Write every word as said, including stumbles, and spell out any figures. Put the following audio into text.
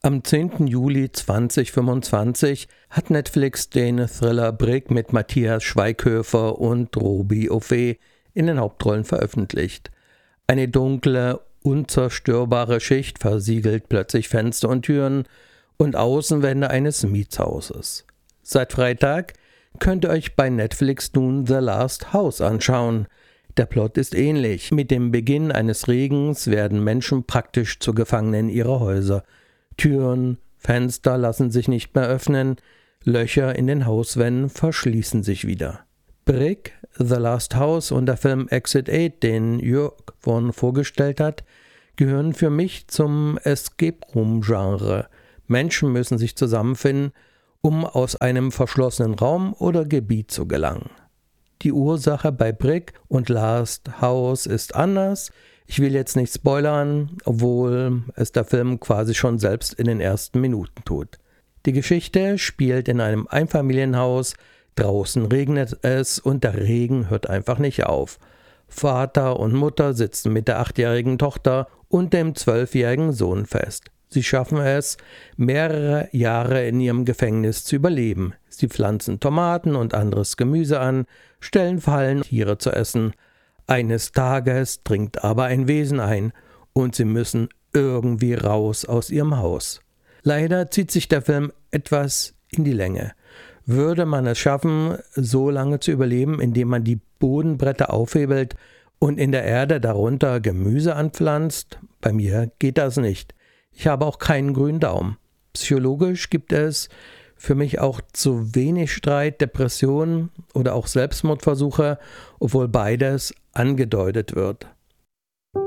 Am zehnten Juli zweitausendfünfundzwanzig hat Netflix den Thriller Brick mit Matthias Schweighöfer und Robbie Offee in den Hauptrollen veröffentlicht. Eine dunkle, unzerstörbare Schicht versiegelt plötzlich Fenster und Türen und Außenwände eines Mietshauses. Seit Freitag könnt ihr euch bei Netflix nun The Last House anschauen. Der Plot ist ähnlich. Mit dem Beginn eines Regens werden Menschen praktisch zu Gefangenen ihrer Häuser. Türen, Fenster lassen sich nicht mehr öffnen, Löcher in den Hauswänden verschließen sich wieder. Brick, The Last House und der Film Exit acht, den Jörg vorhin vorgestellt hat, gehören für mich zum Escape-Room-Genre. Menschen müssen sich zusammenfinden, um aus einem verschlossenen Raum oder Gebiet zu gelangen. Die Ursache bei Brick und Last House ist anders. Ich will jetzt nicht spoilern, obwohl es der Film quasi schon selbst in den ersten Minuten tut. Die Geschichte spielt in einem Einfamilienhaus, draußen regnet es und der Regen hört einfach nicht auf. Vater und Mutter sitzen mit der achtjährigen Tochter und dem zwölfjährigen Sohn fest. Sie schaffen es, mehrere Jahre in ihrem Gefängnis zu überleben. Sie pflanzen Tomaten und anderes Gemüse an, stellen Fallen, Tiere zu essen. Eines Tages dringt aber ein Wesen ein und sie müssen irgendwie raus aus ihrem Haus. Leider zieht sich der Film etwas in die Länge. Würde man es schaffen, so lange zu überleben, indem man die Bodenbretter aufhebelt und in der Erde darunter Gemüse anpflanzt? Bei mir geht das nicht. Ich habe auch keinen grünen Daumen. Psychologisch gibt es für mich auch zu wenig Streit, Depressionen oder auch Selbstmordversuche, obwohl beides angedeutet wird.